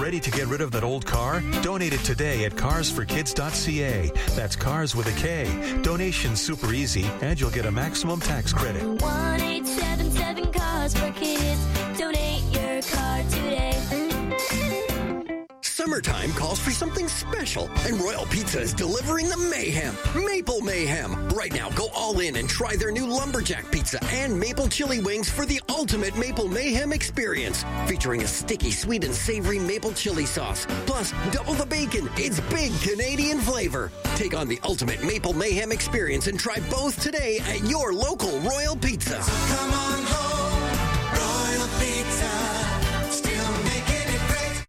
Ready to get rid of that old car? Donate it today at carsforkids.ca. That's cars with a K. Donation's super easy, and you'll get a maximum tax credit. 1-877-CARS-FOR-KIDS. Donate your car today. Summertime calls for something special, and Royal Pizza is delivering the mayhem. Maple Mayhem. Right now, go all in and try their new Lumberjack Pizza and Maple Chili Wings for the ultimate Maple Mayhem experience. Featuring a sticky, sweet, and savory maple chili sauce. Plus, double the bacon. It's big Canadian flavor. Take on the ultimate Maple Mayhem experience and try both today at your local Royal Pizza. So come on home, Royal Pizza. Still making it great.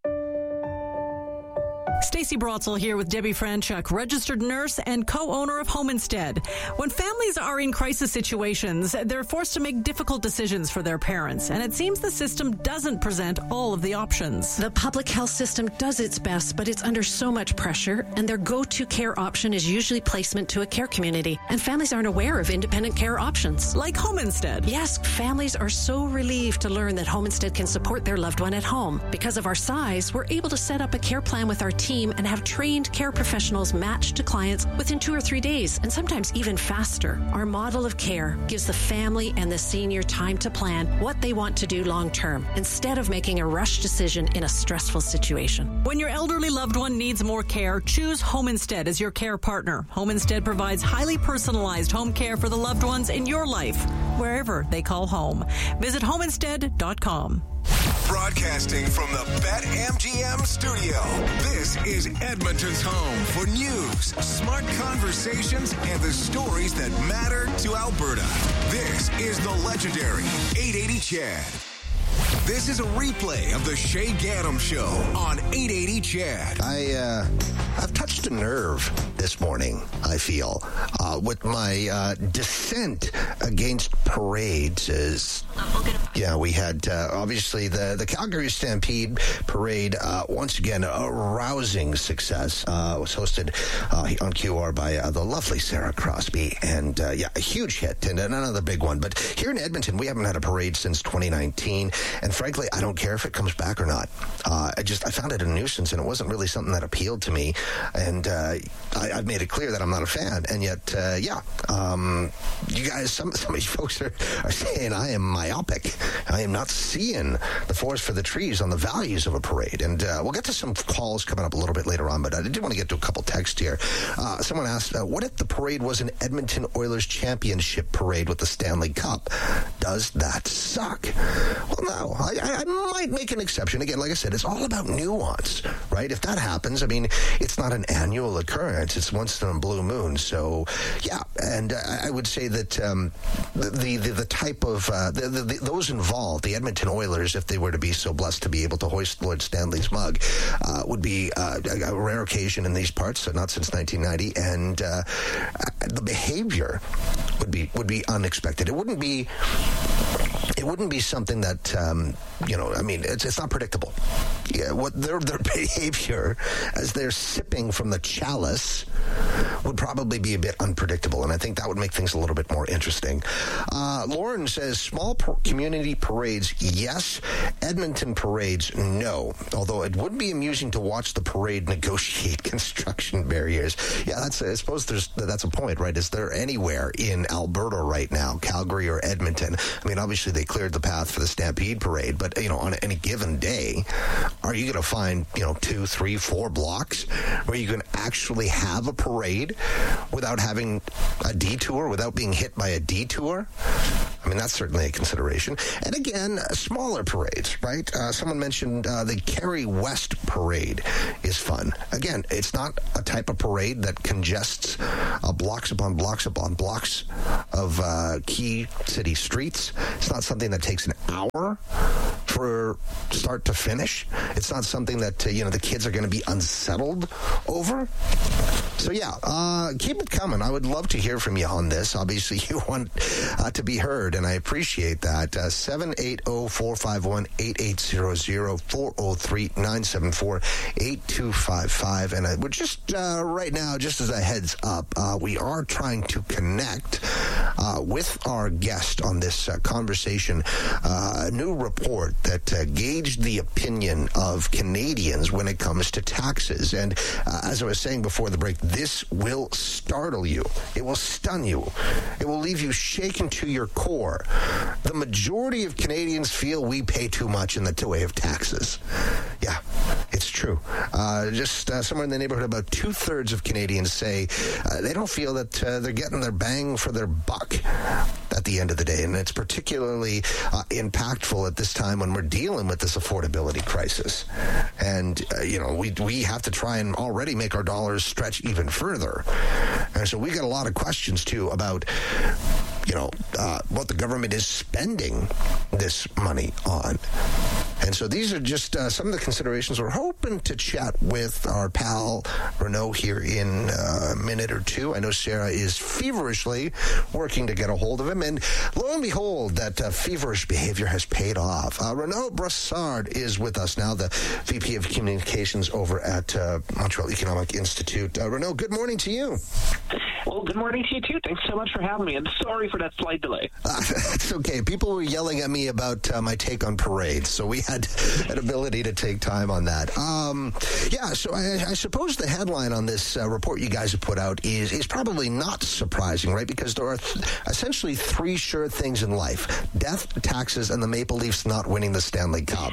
Stacey Brotzel here with Debbie Franchuk, registered nurse and co-owner of Home Instead. When families are in crisis situations, they're forced to make difficult decisions for their parents, and it seems the system doesn't present all of the options. The public health system does its best, but it's under so much pressure, and their go-to care option is usually placement to a care community, and families aren't aware of independent care options. Like Home Instead. Yes, families are so relieved to learn that Home Instead can support their loved one at home. Because of our size, we're able to set up a care plan with our team and have trained care professionals matched to clients within 2 or 3 days, and sometimes even faster. Our model of care gives the family and the senior time to plan what they want to do long term, instead of making a rush decision in a stressful situation. When your elderly loved one needs more care, choose Home Instead as your care partner. Home Instead provides highly personalized home care for the loved ones in your life, wherever they call home. Visit homeinstead.com. Broadcasting from the BetMGM studio, this is Edmonton's home for news, smart conversations, and the stories that matter to Alberta. This is the legendary 880 Chad. This is a replay of the Shay Gaddam Show on 880 Chad. I've touched a nerve this morning, I feel, with my dissent against parades. Yeah, we had, obviously, the Calgary Stampede Parade, once again, a rousing success. Was hosted on QR by the lovely Sarah Crosby, and, a huge hit, and another big one. But here in Edmonton, we haven't had a parade since 2019, and frankly, I don't care if it comes back or not. I found it a nuisance, and it wasn't really something that appealed to me, and I've made it clear that I'm not a fan, and yet, you guys, some of you folks are saying I am myopic. I am not seeing the forest for the trees on the values of a parade, and we'll get to some calls coming up a little bit later on, but I did want to get to a couple texts here. Someone asked, what if the parade was an Edmonton Oilers championship parade with the Stanley Cup? Does that suck? Well, no. I might make an exception. Again, like I said, it's all about nuance, right? If that happens, I mean, it's not an annual occurrence. It's once in a blue moon. So, yeah, and I would say that the type of those involved, the Edmonton Oilers, if they were to be so blessed to be able to hoist Lord Stanley's mug, would be a rare occasion in these parts, so not since 1990, and the behavior would be unexpected. It wouldn't be something that it's not predictable. Yeah, what their behavior as they're sipping from the chalice would probably be a bit unpredictable, and I think that would make things a little bit more interesting. Lauren says small community parades, yes. Edmonton parades, no. Although it would be amusing to watch the parade negotiate construction barriers. Yeah, I suppose that's a point, right? Is there anywhere in Alberta right now, Calgary or Edmonton? I mean, obviously they cleared the path for the Stampede Parade, but on any given day, are you going to find 2, 3, 4 blocks where you can actually have a parade without having a detour, without being hit by a detour? I mean, that's certainly a consideration. And again, smaller parades, right? Someone mentioned the Kerry West Parade is fun. Again, it's not a type of parade that congests blocks upon blocks upon blocks of key city streets. It's not something that takes an hour for start to finish. It's not something that, the kids are going to be unsettled over. So, yeah, keep it coming. I would love to hear from you on this. Obviously, you want to be heard, and I appreciate that. 780-451-8800, 403-974-8255. And we're just, right now, just as a heads up, we are trying to connect with our guest on this conversation. A new report that gauged the opinion of Canadians when it comes to taxes. And as I was saying before the break, this will startle you. It will stun you. It will leave you shaken to your core. The majority of Canadians feel we pay too much in the way of taxes. Yeah, it's true. Just somewhere in the neighborhood, about 2/3 of Canadians say they don't feel that they're getting their bang for their buck at the end of the day. And it's particularly impactful at this time when we're dealing with this affordability crisis. And, we have to try and already make our dollars stretch even further. And so we got a lot of questions, too, about, what the government is spending this money on. And so these are just some of the considerations. We're hoping to chat with our pal Renaud here in a minute or two. I know Sarah is feverishly working to get a hold of him. And lo and behold, that feverish behavior has paid off. Renaud Brassard is with us now, the VP of Communications over at Montreal Economic Institute. Renaud, good morning to you. Well, good morning to you, too. Thanks so much for having me, and sorry for that slight delay. That's okay. People were yelling at me about my take on parades, so we had an ability to take time on that. So I suppose the headline on this report you guys have put out is probably not surprising, right? Because there are essentially three sure things in life: death, taxes, and the Maple Leafs not winning the Stanley Cup.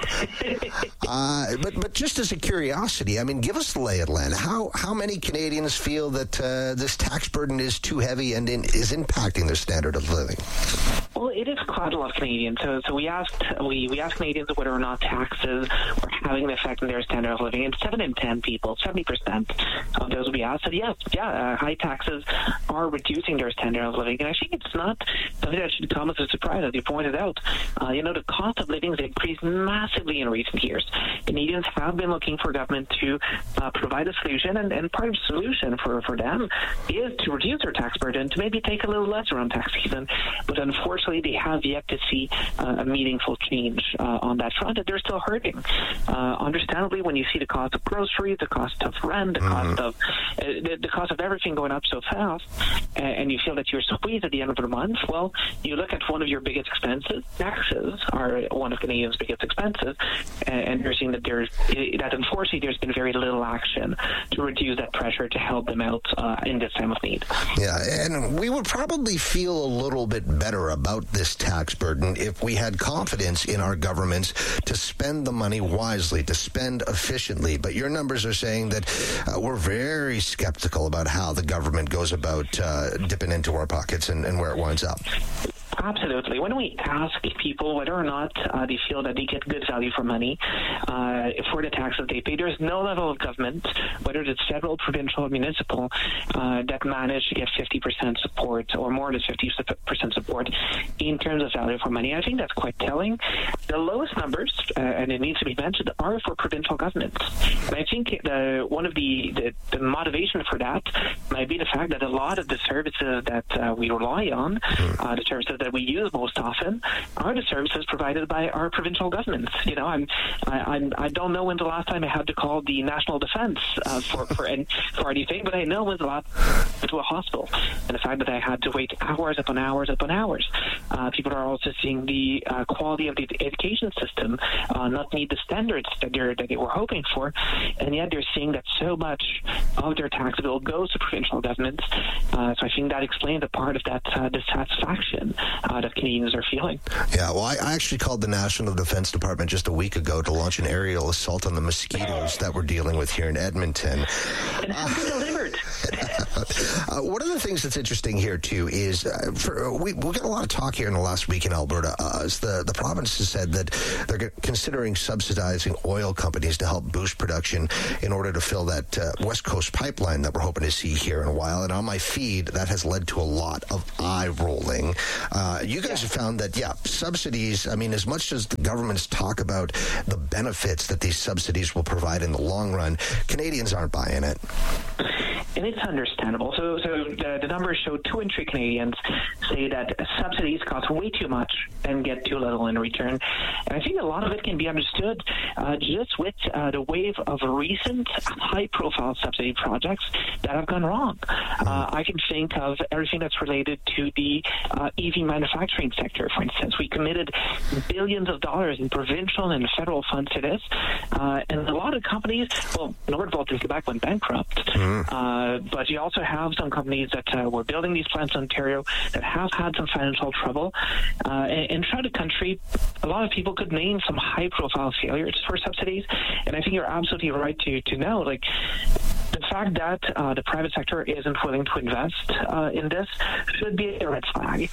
But just as a curiosity, give us the lay of the land. How many Canadians feel that this tax burden is too heavy and is impacting their standard of living? Well, it is quite a lot of Canadians. So we asked Canadians whether or not taxes were having an effect on their standard of living, and 7 in 10 people, 70% of those we asked said high taxes are reducing their standard of living. And I think it's not something that should come as a surprise, as you pointed out. The cost of living has increased massively in recent years. Canadians have been looking for government to provide a solution, and part of the solution for them is to reduce their tax burden, to maybe take a little less around tax season. But unfortunately, they have yet to see a meaningful change on that front, and they're still hurting. Understandably, when you see the cost of groceries, the cost of rent, the cost of everything going up so fast, and you feel that you're squeezed at the end of the month, well, you look at one of your biggest expenses. Taxes are one of Canadians' biggest expenses, and you're seeing that unfortunately there's been very little action to reduce that pressure to help them out in this time of need. Yeah, and we would probably feel a little bit better about this tax burden if we had confidence in our governments to spend the money wisely, to spend efficiently. But your numbers are saying that we're very skeptical about how the government goes about dipping into our pockets and where it winds up. Absolutely. When we ask people whether or not they feel that they get good value for money for the taxes they pay, there's no level of government, whether it's federal, provincial, or municipal, that manage to get 50% support or more than 50% support in terms of value for money. I think that's quite telling. The lowest numbers, and it needs to be mentioned, are for provincial governments. And I think one of the motivation for that might be the fact that a lot of the services that we rely on, the services that we use most often, are the services provided by our provincial governments. I don't know when the last time I had to call the National Defense for anything, but I know when the last to a hospital, and the fact that I had to wait hours upon hours upon hours. People are also seeing the quality of the education system not meet the standards that they were hoping for, and yet they're seeing that so much of their tax bill goes to provincial governments. So I think that explains a part of that dissatisfaction that Canadians are feeling. Yeah, well, I actually called the National Defense Department just a week ago to launch an aerial assault on the mosquitoes that we're dealing with here in Edmonton. And have been delivered. One of the things that's interesting here, too, is we got a lot of talk here in the last week in Alberta as the province has said that they're considering subsidizing oil companies to help boost production in order to fill that West Coast pipeline that we're hoping to see here in a while. And on my feed, that has led to a lot of eye-rolling. You guys have found that, subsidies, as much as the governments talk about the benefits that these subsidies will provide in the long run, Canadians aren't buying it. And it's understandable. So the numbers show 2 in 3 Canadians say that subsidies cost way too much and get too little in return. And I think a lot of it can be understood just with the wave of recent high-profile subsidy projects that have gone wrong. I can think of everything that's related to the EV manufacturing sector, for instance. We committed billions of dollars in provincial and federal funds to this, and a lot of companies, well, Nordvolt in Quebec went bankrupt, but you also have some companies that were building these plants in Ontario that have had some financial trouble. And throughout the country, a lot of people could name some high-profile failures for subsidies, and I think you're absolutely right to know, like, the fact that the private sector isn't willing to invest in this should be a red flag.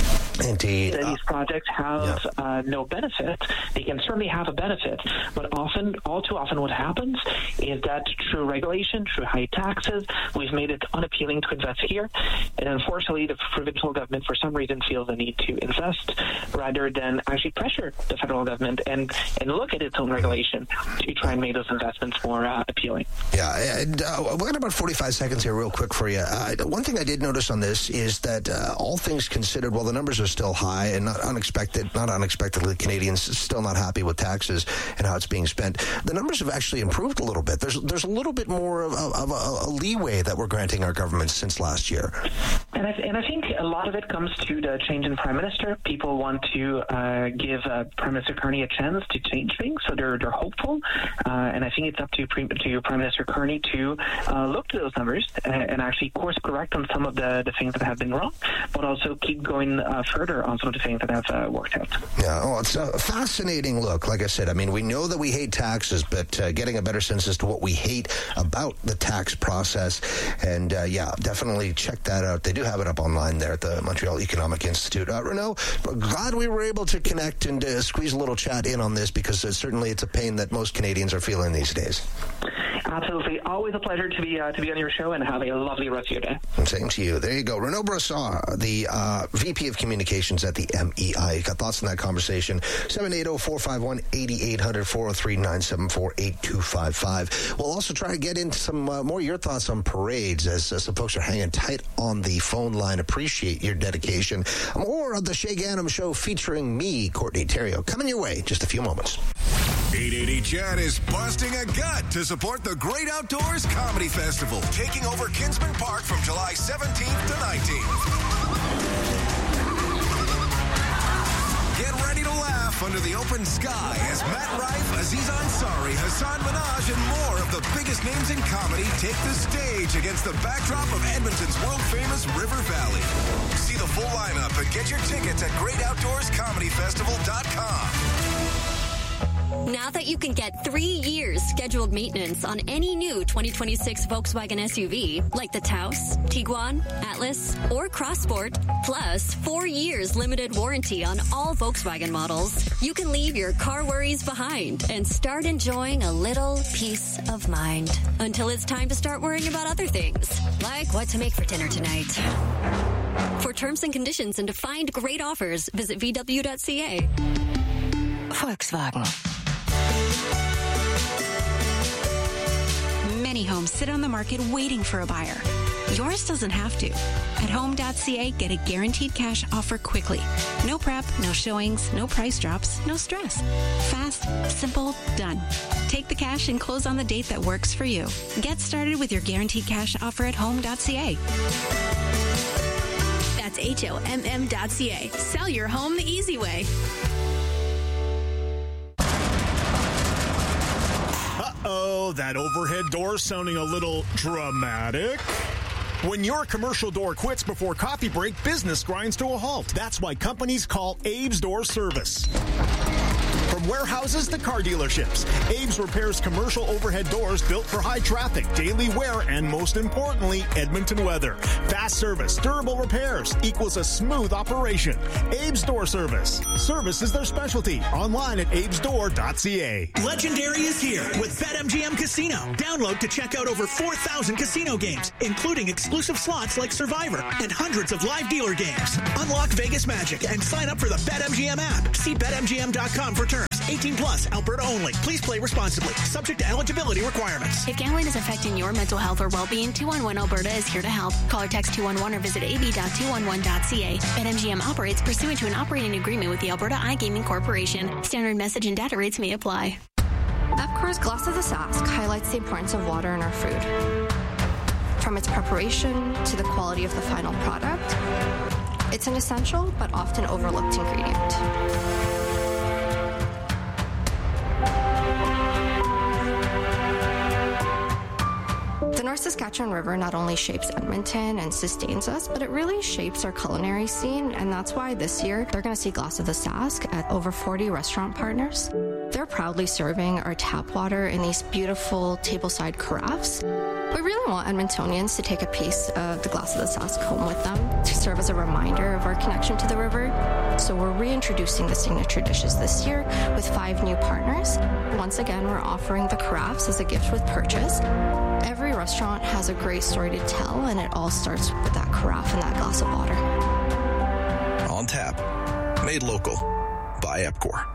Indeed. These projects have no benefit. They can certainly have a benefit, but all too often what happens is that through regulation, through high taxes, we've made it unappealing to invest here. And unfortunately, the provincial government, for some reason, feels the need to invest rather than actually pressure the federal government and look at its own regulation to try and make those investments more appealing. Yeah, and we've got about 45 seconds here real quick for you. One thing I did notice on this is that all things considered, while the numbers are still high and not unexpectedly, Canadians still not happy with taxes and how it's being spent, the numbers have actually improved a little bit. There's a little bit more of a leeway that we're granting our government since last year. And I think a lot of it comes to the change in Prime Minister. People want to give Prime Minister Carney a chance to change things, so they're hopeful. And I think it's up to Prime Minister Carney to look to those numbers and actually course correct on some of the things that have been wrong, but also keep going further on some of the things that have worked out. Yeah, it's a fascinating look. Like I said, I mean, we know that we hate taxes, but getting a better sense as to what we hate about the tax process. And definitely check that out. They do have it up online there at the Montreal Economic Institute. Renaud, glad we were able to connect and squeeze a little chat in on this, because certainly it's a pain that most Canadians are feeling these days. Absolutely. Always a pleasure to be on your show, and have a lovely rest of your day. Same to you. There you go. Renaud Brassard, the VP of Communications at the MEI. Got thoughts on that conversation? 780-451-8800, 403-974-8255. We'll also try to get into some more your thoughts on parades, as some folks are hanging tight on the phone line. Appreciate your dedication. More of the Shay Gannam Show featuring me, Courtney Theriault, coming your way in just a few moments. 880 Chad is busting a gut to support the Great Outdoors Comedy Festival, taking over Kinsman Park from July 17th to 19th. Get ready to laugh under the open sky as Matt Rife, Aziz Ansari, Hassan Minaj, and more of the biggest names in comedy take the stage against the backdrop of Edmonton's world-famous River Valley. See the full lineup and get your tickets at GreatOutdoorsComedyFestival.com. Now that you can get 3 years scheduled maintenance on any new 2026 Volkswagen SUV, like the Taos, Tiguan, Atlas, or Crossport, plus 4 years limited warranty on all Volkswagen models, you can leave your car worries behind and start enjoying a little peace of mind. Until it's time to start worrying about other things, like what to make for dinner tonight. For terms and conditions and to find great offers, visit VW.ca. Volkswagen. Many homes sit on the market waiting for a buyer. Yours doesn't have to. At Home.ca, get a guaranteed cash offer quickly. No prep, no showings, no price drops, no stress. Fast, simple, done. Take the cash and close on the date that works for you. Get started with your guaranteed cash offer at Home.ca. That's HOMM.ca. Sell your home the easy way. Uh-oh, that overhead door sounding a little dramatic. When your commercial door quits before coffee break, business grinds to a halt. That's why companies call Abe's Door Service. From warehouses to car dealerships, Abe's repairs commercial overhead doors built for high traffic, daily wear, and most importantly, Edmonton weather. Fast service, durable repairs equals a smooth operation. Abe's Door Service. Service is their specialty. Online at abesdoor.ca. Legendary is here with BetMGM Casino. Download to check out over 4,000 casino games, including exclusive slots like Survivor and hundreds of live dealer games. Unlock Vegas magic and sign up for the BetMGM app. See BetMGM.com for terms. 18 plus, Alberta only. Please play responsibly. Subject to eligibility requirements. If gambling is affecting your mental health or well-being, 211 Alberta is here to help. Call or text 211 or visit ab.211.ca. BetMGM operates pursuant to an operating agreement with the Alberta iGaming Corporation. Standard message and data rates may apply. Epcor's Glass of the Sask highlights the importance of water in our food. From its preparation to the quality of the final product, it's an essential but often overlooked ingredient. The North Saskatchewan River not only shapes Edmonton and sustains us, but it really shapes our culinary scene, and that's why this year they're going to see Glass of the Sask at over 40 restaurant partners. They're proudly serving our tap water in these beautiful tableside carafes. We really want Edmontonians to take a piece of the Glass of the Sask home with them to serve as a reminder of our connection to the river. So we're reintroducing the signature dishes this year with 5 new partners. Once again, we're offering the carafes as a gift with purchase. Every restaurant has a great story to tell, and it all starts with that carafe and that glass of water. On tap, made local by Epcor.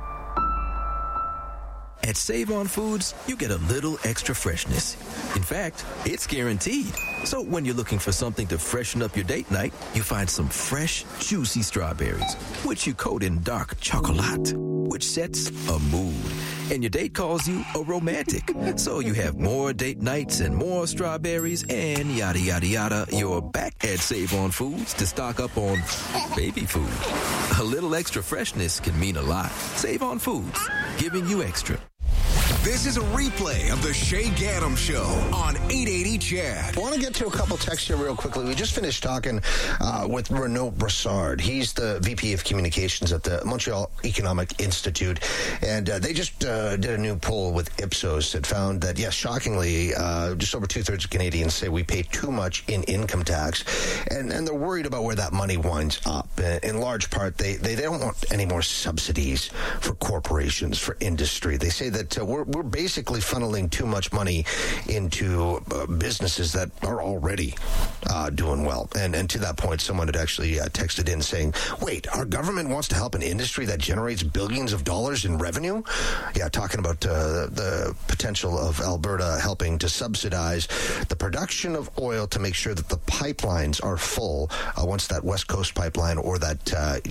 At Save On Foods, you get a little extra freshness. In fact, it's guaranteed. So when you're looking for something to freshen up your date night, you find some fresh, juicy strawberries, which you coat in dark chocolate, which sets a mood. And your date calls you a romantic. So you have more date nights and more strawberries and yada, yada, yada. You're back at Save On Foods to stock up on baby food. A little extra freshness can mean a lot. Save On Foods, giving you extra. This is a replay of the Shay Gaddam Show on 880 CHED. I want to get to a couple texts here real quickly. We just finished talking with Renaud Brassard. He's the VP of Communications at the Montreal Economic Institute. And they just did a new poll with Ipsos that found that, yes, shockingly, just over 2/3 of Canadians say we pay too much in income tax. And they're worried about where that money winds up. In large part, they don't want any more subsidies for corporations, for industry. They say that we're basically funneling too much money into businesses that are already doing well. And to that point, someone had actually texted in saying, wait, our government wants to help an industry that generates billions of dollars in revenue? Yeah, talking about the potential of Alberta helping to subsidize the production of oil to make sure that the pipelines are full once that West Coast pipeline or that,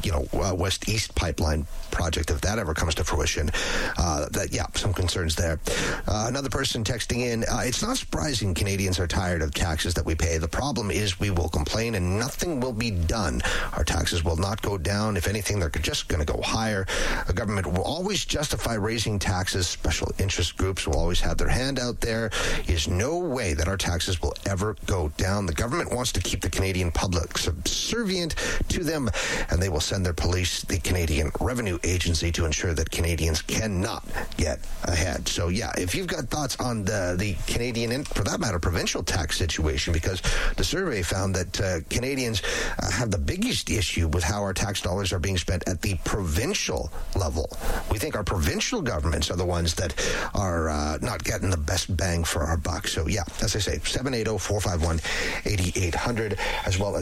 West East pipeline project, if that ever comes to fruition, some concerns there. Another person texting in, it's not surprising Canadians are tired of taxes that we pay. The problem is we will complain and nothing will be done. Our taxes will not go down. If anything, they're just going to go higher. The government will always justify raising taxes. Special interest groups will always have their hand out there. There's no way that our taxes will ever go down. The government wants to keep the Canadian public subservient to them, and they will send their police, the Canadian Revenue Agency, to ensure that Canadians cannot get ahead. So, yeah, if you've got thoughts on the Canadian, and for that matter, provincial tax situation, because the survey found that Canadians have the biggest issue with how our tax dollars are being spent at the provincial level. We think our provincial governments are the ones that are not getting the best bang for our buck. So, yeah, as I say, 780-451-8800, as well as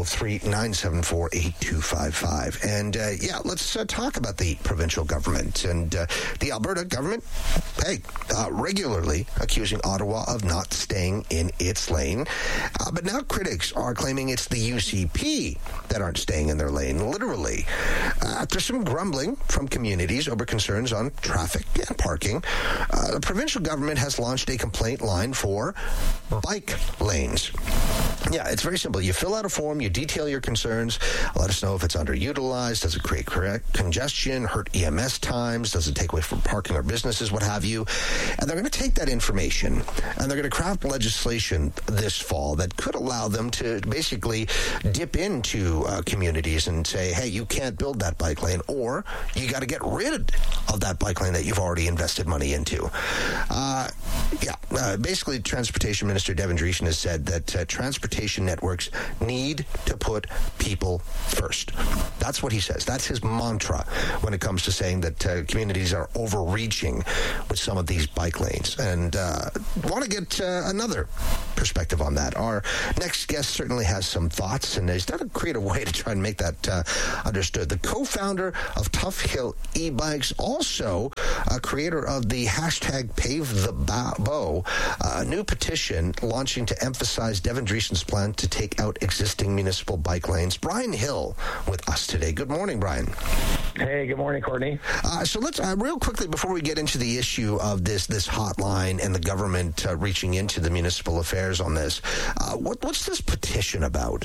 403-974-8255. And, let's talk about the provincial government. And the Alberta government, regularly accusing Ottawa of not staying in its lane. But now critics are claiming it's the UCP that aren't staying in their lane, literally. After some grumbling from communities over concerns on traffic and parking, the provincial government has launched a complaint line for bike lanes. Yeah, it's very simple. You fill out a form, you detail your concerns, let us know if it's underutilized, does it create congestion, hurt EMS times, does it take away from parking or businesses, what have you. And they're going to take that information and they're going to craft legislation this fall that could allow them to basically dip into communities and say, hey, you can't build that bike lane, or you got to get rid of that bike lane that you've already invested money into. Yeah. Basically, Transportation Minister Devin Dreeshen has said that transportation networks need to put people first. That's what he says. That's his mantra when it comes to saying that communities are overreaching with some of these bike lanes. And want to get another perspective on that. Our next guest certainly has some thoughts, and he's done a creative way to try and make that understood. The co-founder of Tough Hill e-bikes, also a creator of the hashtag Pave the Bow, a new petition launching to emphasize Devin Dreeshen's plan to take out existing municipal bike lanes. Brian Hill with us today. Good morning, Brian. Hey, good morning, Courtney. So let's real quickly, before we get into the issue of this hotline and the government reaching into the municipal affairs on this, what's this petition about?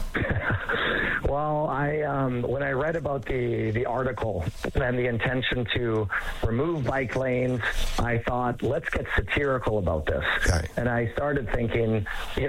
Well, when I read about the article and the intention to remove bike lanes, I thought, let's get satirical about this. Okay. And I started thinking,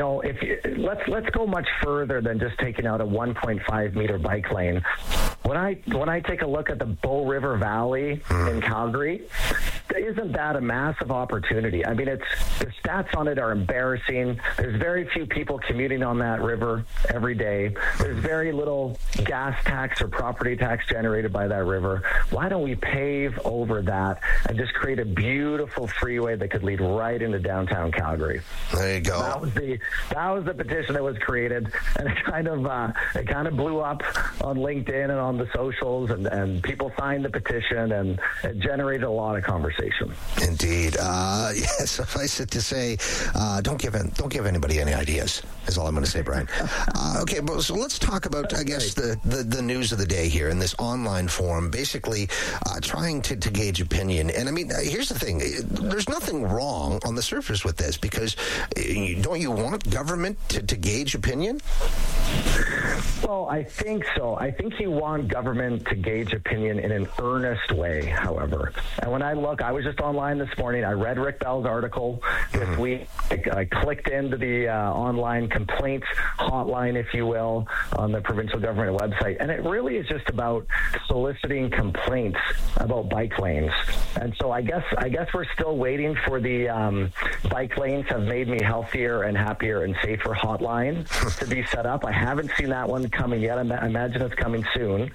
let's go much further than just taking out a 1.5 meter bike lane. When I take a look at the Bow River Valley in Calgary, isn't that a massive opportunity? I mean, the stats on it are embarrassing. There's very few people commuting on that river every day. There's very little gas tax or property tax generated by that river. Why don't we pave over that and just create a beautiful freeway that could lead right into downtown Calgary? There you go. That was the petition that was created, and it kind of blew up on LinkedIn and on the socials, and people signed the petition, and it generated a lot of conversation. Indeed. Yes, suffice it to say, don't give anybody any ideas, is all I'm going to say, Brian. Okay, so let's talk about, I guess, the news of the day here in this online forum, basically trying to gauge opinion. And I mean, here's the thing. There's nothing wrong on the surface with this, because don't you want government to gauge opinion? Well, I think so. I think you want government to gauge opinion in an earnest way, however. And when I was just online this morning. I read Rick Bell's article this week. I clicked into the online complaints hotline, if you will, on the provincial government website. And it really is just about soliciting complaints about bike lanes. And so I guess we're still waiting for the bike lanes have made me healthier and happier and safer hotline to be set up. I haven't seen that one coming yet. I imagine it's coming soon.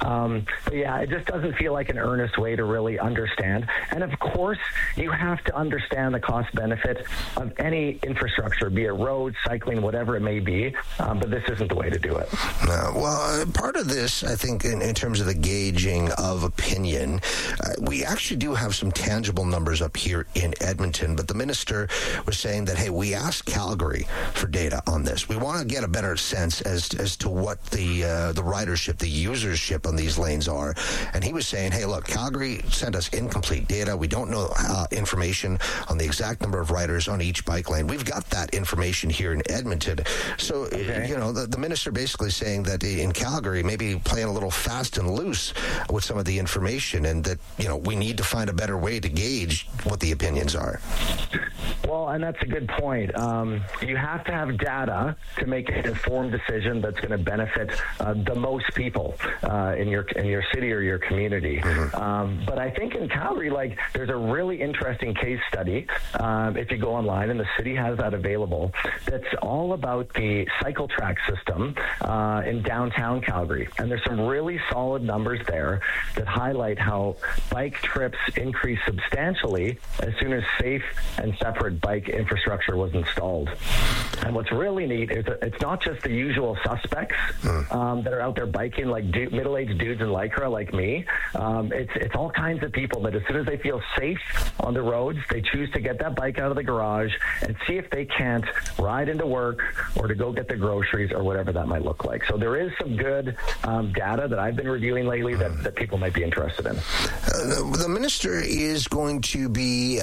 But yeah, it just doesn't feel like an earnest way to really understand. And of course, you have to understand the cost benefit of any infrastructure, be it roads, cycling, whatever it may be. But this isn't the way to do it. Well, part of this, I think, in terms of the gauging of opinion, we actually do have some tangible numbers up here in Edmonton. But the minister was saying that, hey, we asked Calgary for data on this. We want to get a better sense as to what the ridership, the usership on these lanes are. And he was saying, hey, look, Calgary sent us incomplete data. We don't know information on the exact number of riders on each bike lane. We've got that information here in Edmonton. So, the minister basically saying that in Calgary, maybe playing a little fast and loose with some of the information, and that, we need to find a better way to gauge what the opinions are. Well, and that's a good point. You have to have data to make an informed decision that's going to benefit the most people in your city or your community. But I think in Calgary, there's a really interesting case study, if you go online, and the city has that available, that's all about the cycle track system in downtown Calgary. And there's some really solid numbers there that highlight how bike trips increased substantially as soon as safe and separate bike infrastructure was installed. And what's really neat is that it's not just the usual suspects that are out there biking, like middle-aged dudes in Lycra like me. It's all kinds of people that as soon as they feel safe on the roads, they choose to get that bike out of the garage and see if they can't ride into work or to go get the groceries or whatever that might look like. So there is some good data that I've been reviewing lately that people might be interested in. The minister is going to be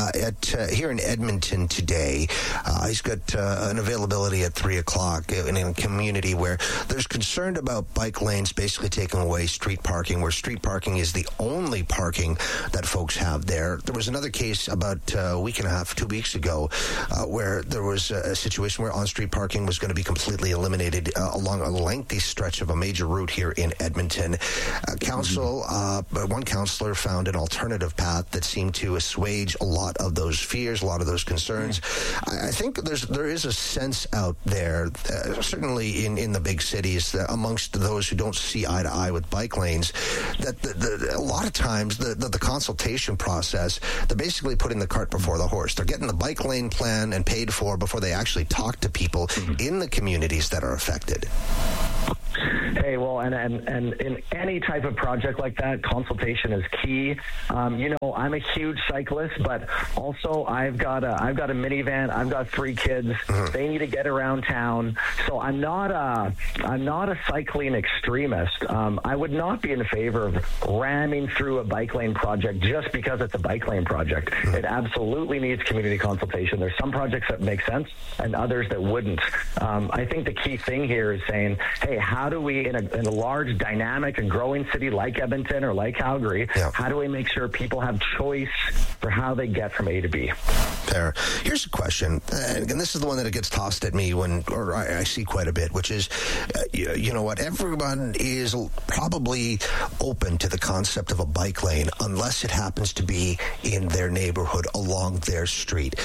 here in Edmonton today. He's got an availability at 3 o'clock in a community where there's concern about bike lanes basically taking away street parking, where street parking is the only parking that folks have there. There was another case about a week and a half, 2 weeks ago, where there was a situation where on-street parking was going to be completely eliminated along a lengthy stretch of a major route here in Edmonton. One councillor legislature found an alternative path that seemed to assuage a lot of those fears, a lot of those concerns. I think there is a sense out there, certainly in the big cities, amongst those who don't see eye to eye with bike lanes, that a lot of times the consultation process, they're basically putting the cart before the horse. They're getting the bike lane plan and paid for before they actually talk to people in the communities that are affected. Hey, well, and in any type of project like that, consultation is key. I'm a huge cyclist, but also I've got a minivan. I've got 3 kids. They need to get around town. So I'm not a cycling extremist. I would not be in favor of ramming through a bike lane project just because it's a bike lane project. It absolutely needs community consultation. There's some projects that make sense and others that wouldn't. I think the key thing here is saying, hey, how do we, in a large, dynamic, and growing city like Edmonton or like Calgary, how do we make sure people have choice for how they get from A to B? Fair. Here's a question, and this is the one that gets tossed at me I see quite a bit, which is, you know what, everyone is probably open to the concept of a bike lane unless it happens to be in their neighborhood along their street.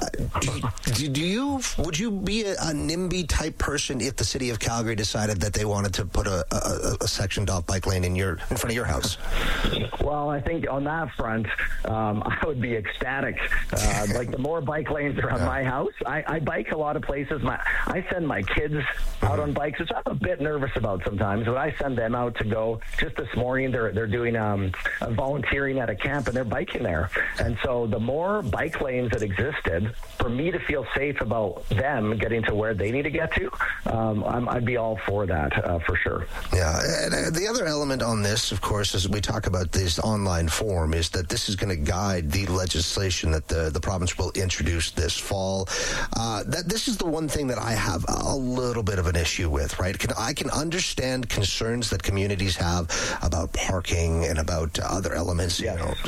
Would you be a NIMBY type person if the city of Calgary decided that they wanted to put a sectioned off bike lane in front of your house? Well, I think on that front, I would be ecstatic. Like the more bike lanes around my house, I bike a lot of places. I send my kids out on bikes, which I'm a bit nervous about sometimes, but I send them out to go. Just this morning, they're doing volunteering at a camp, and they're biking there. And so the more bike lanes that existed, for me to feel safe about them getting to where they need to get to, I'd be all for that, for sure. Yeah, and the other element on this, of course, as we talk about this online forum, is that this is going to guide the legislation that the province will introduce this fall. This is the one thing that I have a little bit of an issue with, right? I can understand concerns that communities have about parking and about other elements,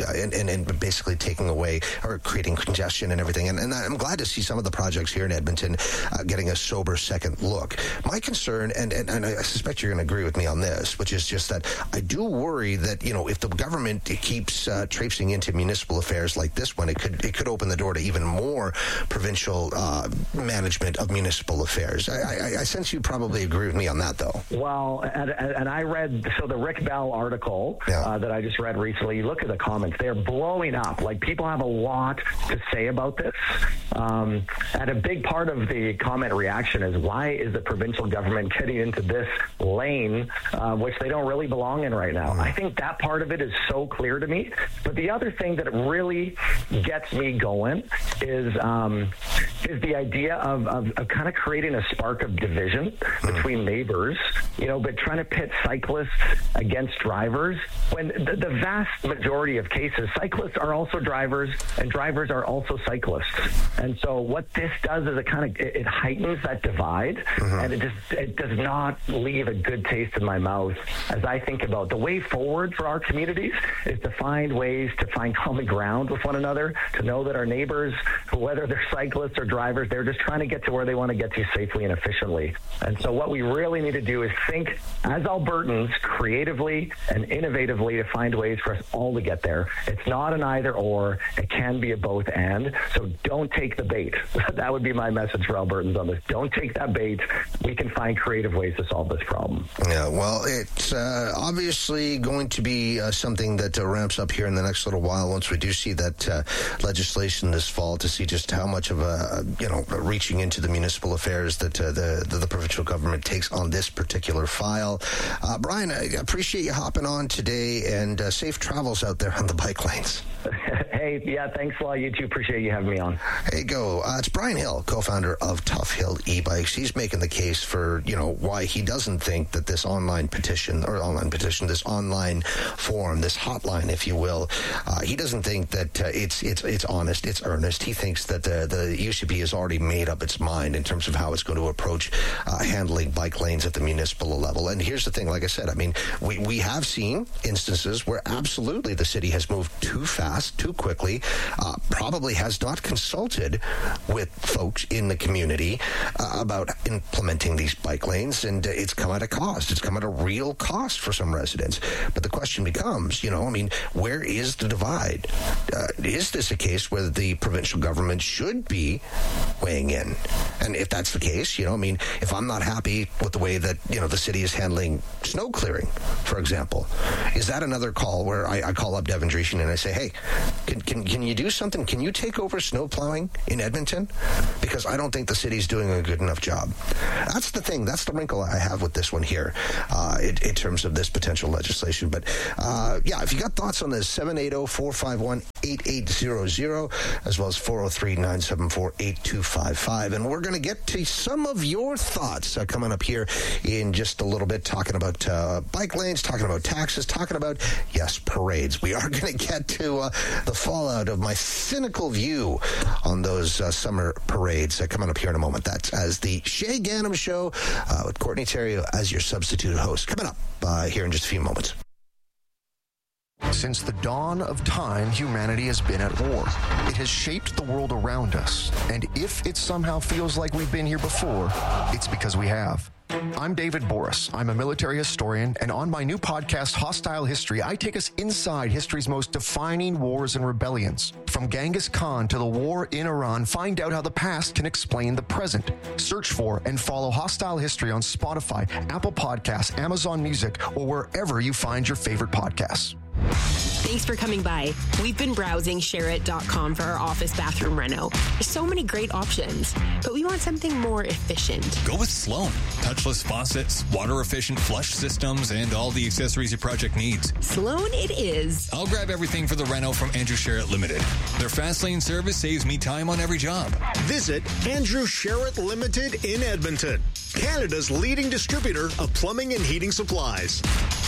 and basically taking away or creating congestion and everything. And I'm glad to see some of the projects here in Edmonton getting a sober second look. My concern, and I suspect you're going to agree with me on this, which is just that I do worry that, if the government keeps traipsing into municipal affairs like this one, it could open the door to even more provincial management of municipal affairs. I sense you probably agree with me on that, though. Well, and I read, the Rick Bell article that I just read recently, you look at the comments, they're blowing up. Like, people have a lot to say about this. And a big part of the comment reaction is, why is the provincial government getting into this lane, which they don't really belong in right now? I think that part of it is so clear to me. But the other thing that really gets me going is the idea of kind of creating a spark of division between neighbors, but trying to pit cyclists against drivers, when the vast majority of cases, cyclists are also drivers and drivers are also cyclists. And so what this does is it heightens that divide, and it does not leave a good taste in my mouth as I think about the way forward for our communities is to find ways to find common ground with one another, to know that our neighbors, whether they're cyclists or drivers, they're just trying to get to where they want to get to safely and efficiently. And so what we really need to do is think as Albertans creatively and innovatively to find ways for us all to get there. It's not an either or, it can be a both and. So don't take the bait. That would be my message for Albertans on this. Don't take that bait. We can find creative ways to solve this problem. Yeah, well, it's obviously going to be something that ramps up here in the next little while once we do see that legislation this fall, to see just how much of a reaching into the municipal affairs that the provincial government takes on this particular file. Brian, I appreciate you hopping on today, and safe travels out there on the bike lanes. Hey, thanks a lot. You too. Appreciate you having me on. Hey, go. It's Brian Hill, co-founder of Tough Hill e-bikes. He's making the case for, why he doesn't think that this online petition, this online forum, this hotline, if you will, he doesn't think that it's honest, it's earnest. He thinks that the UC NCP has already made up its mind in terms of how it's going to approach handling bike lanes at the municipal level. And here's the thing, like I said, I mean, we have seen instances where absolutely the city has moved too fast, too quickly, probably has not consulted with folks in the community about implementing these bike lanes, and it's come at a cost. It's come at a real cost for some residents. But the question becomes, where is the divide? Is this a case where the provincial government should be weighing in? And if that's the case, if I'm not happy with the way that, the city is handling snow clearing, for example, is that another call where I call up Devin Dreeshen and I say, hey, can you do something? Can you take over snow plowing in Edmonton? Because I don't think the city's doing a good enough job. That's the thing. That's the wrinkle I have with this one here in terms of this potential legislation. But if you got thoughts on this, 780-451-8800, as well as 403-974-8255. And we're going to get to some of your thoughts coming up here in just a little bit, talking about bike lanes, talking about taxes, talking about, yes, parades. We are going to get to the fallout of my cynical view on those summer parades coming up here in a moment. That's as the Shay Ganem Show with Courtney Terrio as your substitute host. Coming up here in just a few moments. Since the dawn of time, humanity has been at war. It has shaped the world around us. And if it somehow feels like we've been here before, it's because we have. I'm David Boris. I'm a military historian, and on my new podcast, Hostile History, I take us inside history's most defining wars and rebellions. From Genghis Khan to the war in Iran, find out how the past can explain the present. Search for and follow Hostile History on Spotify, Apple Podcasts, Amazon Music, or wherever you find your favorite podcasts. Thanks for coming by. We've been browsing ShareIt.com for our office bathroom reno. There's so many great options, but we want something more efficient. Go with Sloan. Touchless faucets, water-efficient flush systems, and all the accessories your project needs. Sloan it is. I'll grab everything for the reno from Andrew Sherritt Limited. Their fast lane service saves me time on every job. Visit Andrew Sherritt Limited in Edmonton, Canada's leading distributor of plumbing and heating supplies.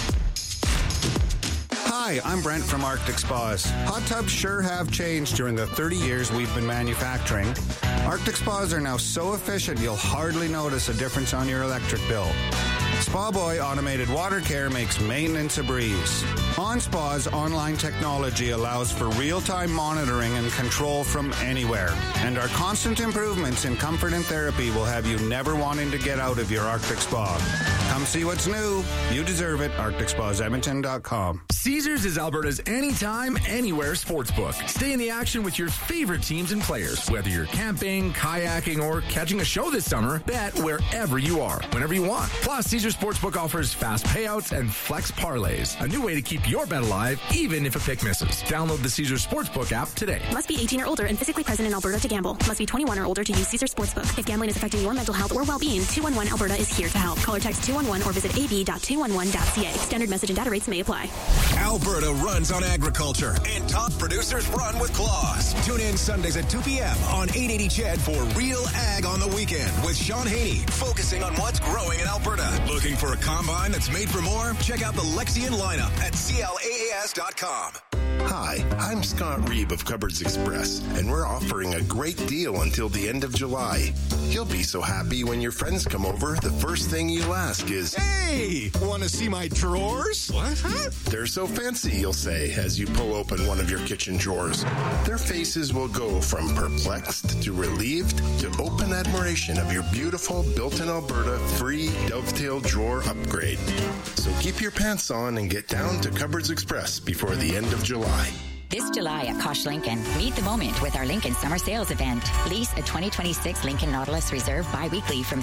Hi, I'm Brent from Arctic Spas. Hot tubs sure have changed during the 30 years we've been manufacturing. Arctic Spas are now so efficient you'll hardly notice a difference on your electric bill. Spa Boy Automated Water Care makes maintenance a breeze. OnSpa's online technology allows for real-time monitoring and control from anywhere. And our constant improvements in comfort and therapy will have you never wanting to get out of your Arctic Spa. Come see what's new. You deserve it. ArcticSpasEdmonton.com. Caesars is Alberta's anytime, anywhere sportsbook. Stay in the action with your favorite teams and players. Whether you're camping, kayaking, or catching a show this summer, bet wherever you are, whenever you want. Plus, Caesars Sportsbook offers fast payouts and flex parlays. A new way to keep your bet alive, even if a pick misses. Download the Caesars Sportsbook app today. Must be 18 or older and physically present in Alberta to gamble. Must be 21 or older to use Caesars Sportsbook. If gambling is affecting your mental health or well-being, 211 Alberta is here to help. Call or text 211 or visit ab.211.ca. Standard message and data rates may apply. Alberta runs on agriculture, and top producers run with Claws. Tune in Sundays at 2 p.m. on 880 CHED for Real Ag on the Weekend with Sean Haney, focusing on what's growing in Alberta. Looking for a combine that's made for more? Check out the Lexion lineup at CLAAS.com. Hi, I'm Scott Reeb of Cupboards Express, and we're offering a great deal until the end of July. You'll be so happy when your friends come over, the first thing you'll ask is, "Hey, want to see my drawers?" "What? Huh?" "They're so fancy," you'll say as you pull open one of your kitchen drawers. Their faces will go from perplexed to relieved to open admiration of your beautiful built-in Alberta free dovetail drawer upgrade. So keep your pants on and get down to Cupboards Express before the end of July. This July at Kosh Lincoln, meet the moment with our Lincoln Summer Sales Event. Lease a 2026 Lincoln Nautilus Reserve bi-weekly from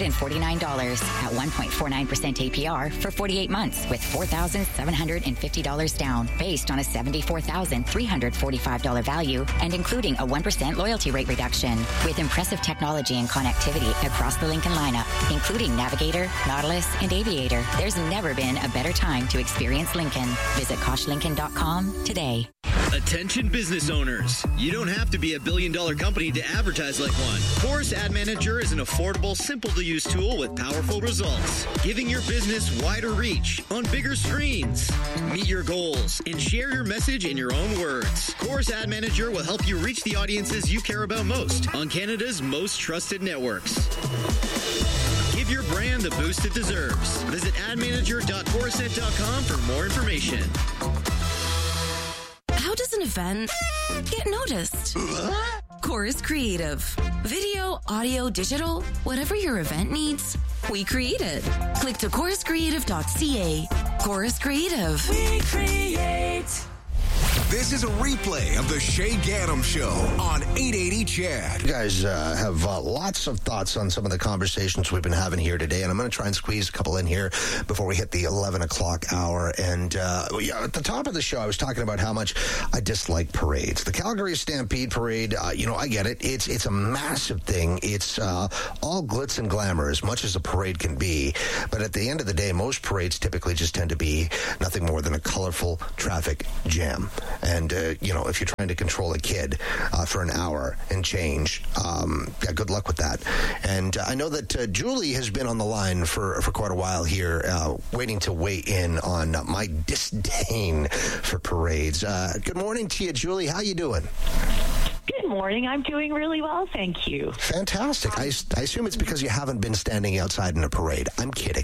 $349 at 1.49% APR for 48 months with $4,750 down based on a $74,345 value and including a 1% loyalty rate reduction with impressive technology and connectivity across the Lincoln lineup, including Navigator, Nautilus, and Aviator. There's never been a better time to experience Lincoln. Visit KoshLincoln.com today. A Attention business owners. You don't have to be a billion-dollar company to advertise like one. Chorus Ad Manager is an affordable, simple-to-use tool with powerful results, giving your business wider reach on bigger screens. Meet your goals and share your message in your own words. Chorus Ad Manager will help you reach the audiences you care about most on Canada's most trusted networks. Give your brand the boost it deserves. Visit admanager.chorusnet.com for more information. How does an event get noticed? Chorus Creative. Video, audio, digital, whatever your event needs, we create it. Click to choruscreative.ca. Chorus Creative. We create. This is a replay of the Shay Gaddam Show on 880 CHED. You guys have lots of thoughts on some of the conversations we've been having here today, and I'm going to try and squeeze a couple in here before we hit the 11 o'clock hour. And at the top of the show, I was talking about how much I dislike parades. The Calgary Stampede Parade, I get it. It's a massive thing. It's all glitz and glamour, as much as a parade can be. But at the end of the day, most parades typically just tend to be nothing more than a colorful traffic jam. And, if you're trying to control a kid for an hour and change, good luck with that. And I know that Julie has been on the line for quite a while here, waiting to weigh in on my disdain for parades. Good morning to you, Julie. How you doing? Good morning. I'm doing really well, thank you. Fantastic. I assume it's because you haven't been standing outside in a parade. I'm kidding.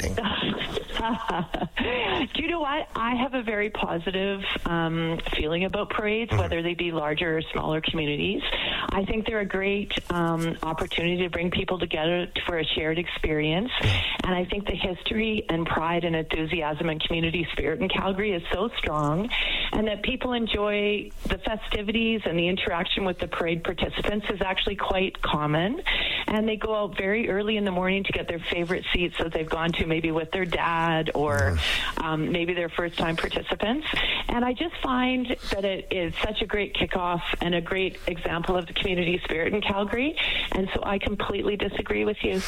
Do you know what? I have a very positive feeling about parades, whether they be larger or smaller communities. I think they're a great opportunity to bring people together for a shared experience. And I think the history and pride and enthusiasm and community spirit in Calgary is so strong, and that people enjoy the festivities and the interaction with the parade participants is actually quite common. And they go out very early in the morning to get their favorite seats that they've gone to, maybe with their dad or maybe their first-time participants. And I just find that it is such a great kickoff and a great example of the community spirit in Calgary. And so I completely disagree with you.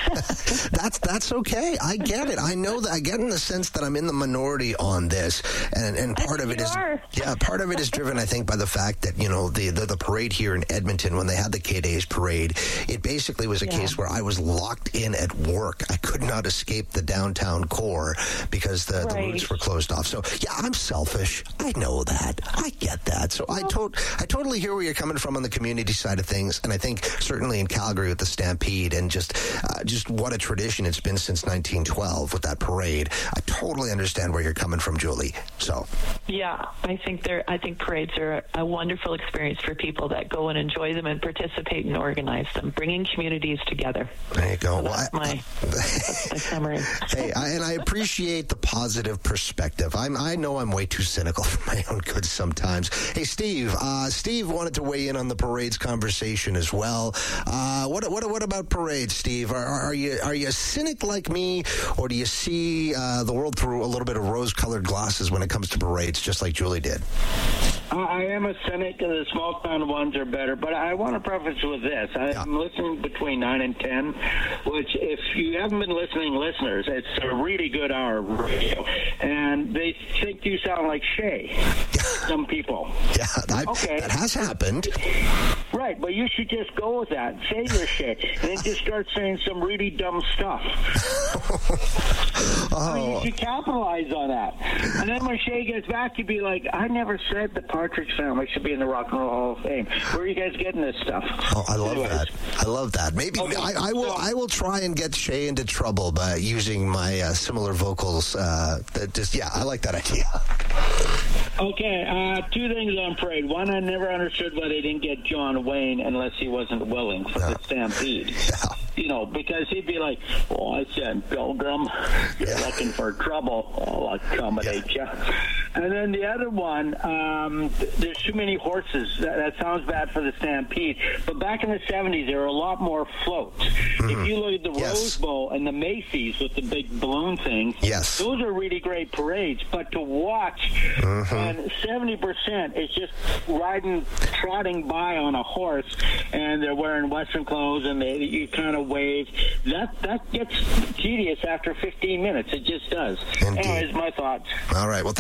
That's okay. I get it. I know that. I get in the sense that I'm in the minority on this, and part of it is driven, I think, by the fact that the parade here in Edmonton, when they had the K-Days parade, it basically was a case where I was locked in at work. I could not escape the downtown core because the routes were closed off. So I'm selfish. I know that. I get that. So I totally hear where you're coming from on the community side of things, and I think certainly in Calgary with the Stampede and just what a tradition it's been since 1912 with that parade. I totally understand where you're coming from, Julie. So I think parades are a wonderful experience for people that go and enjoy them and participate and organize them, bringing communities together. There you go. So that's my summary. Hey, I appreciate the positive perspective. I know I'm way too cynical for my own good sometimes. Hey, Steve. Steve wanted to weigh in on the parades conversation as well. What about parades, Steve? Are you a cynic like me, or do you see the world through a little bit of rose-colored glasses when it comes to parades, just like Julie did? I am a cynic, and the small town ones are better, but I want to preface with this. I'm listening between 9 and 10, which, if you haven't been listening, listeners, it's a really good hour of radio, and they think you sound like Shay, some people. Yeah, that has happened. Right, but you should just go with that. Say your shit, and then just start saying some really dumb stuff. You should capitalize on that. And then when Shay gets back, you'd be like, I never said the Partridge Family should be in the Rock and Roll Hall of Fame. Where are you guys getting this stuff? Oh, I love that. Maybe I will try and get Shay into trouble by using my similar vocals. I like that idea. Okay, two things on parade. One, I never understood why they didn't get John Wayne unless he wasn't willing for the Stampede. Because he'd be like, I said, Pilgrim, you're looking for trouble. I'll accommodate you. And then the other one, there's too many horses. That sounds bad for the Stampede. But back in the 70s, there were a lot more floats. If you look at the Rose Bowl and the Macy's with the big balloon things, those are really great parades. But to watch when 70% is just trotting by on a horse, and they're wearing Western clothes, and you kind of wave, that gets tedious after 15 minutes. It just does. Indeed. Anyways, my thoughts. All right. Well, thank you for that.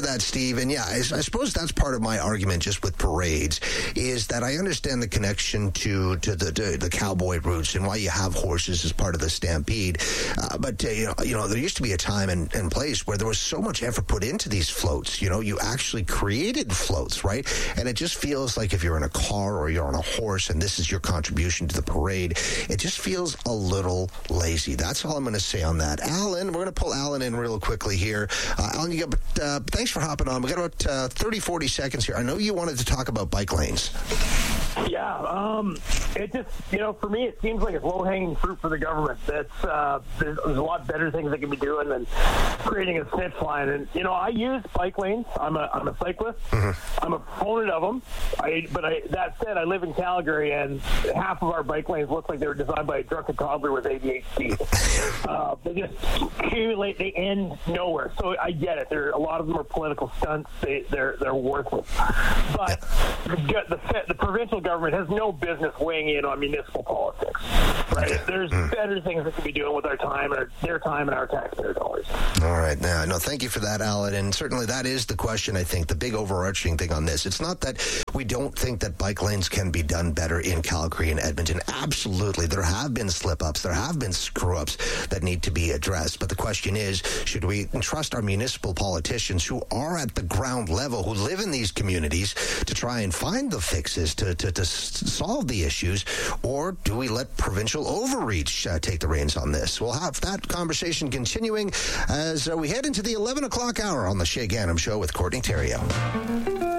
that, Steve. And yeah, I suppose that's part of my argument just with parades is that I understand the connection to the cowboy roots and why you have horses as part of the stampede. But there used to be a time and place where there was so much effort put into these floats. You actually created floats, right? And it just feels like if you're in a car or you're on a horse and this is your contribution to the parade, it just feels a little lazy. That's all I'm going to say on that. Alan, we're going to pull Alan in real quickly here. Alan, thanks for hopping on. We got about 30, 40 seconds here. I know you wanted to talk about bike lanes. Yeah, it just, for me, it seems like it's low-hanging fruit for the government. There's a lot better things they can be doing than creating a snitch line. And, I use bike lanes. I'm a cyclist. Mm-hmm. I'm a proponent of them. That said, I live in Calgary, and half of our bike lanes look like they were designed by a drunken toddler with ADHD. They just accumulate. They end nowhere. So I get it. A lot of them are political stunts. They're worthless. But the provincial government has no business weighing in on municipal politics. Right? There's better things that can be doing with our time and their time and our taxpayer dollars. All right. Now, thank you for that, Alan. And certainly that is the question, I think, the big overarching thing on this. It's not that we don't think that bike lanes can be done better in Calgary and Edmonton. Absolutely. There have been slip-ups. There have been screw-ups that need to be addressed. But the question is, should we trust our municipal politicians who are at the ground level, who live in these communities, to try and find the fixes, to solve the issues, or do we let provincial overreach take the reins on this? We'll have that conversation continuing as we head into the 11 o'clock hour on the Shay Gannam Show with Courtney Theriault.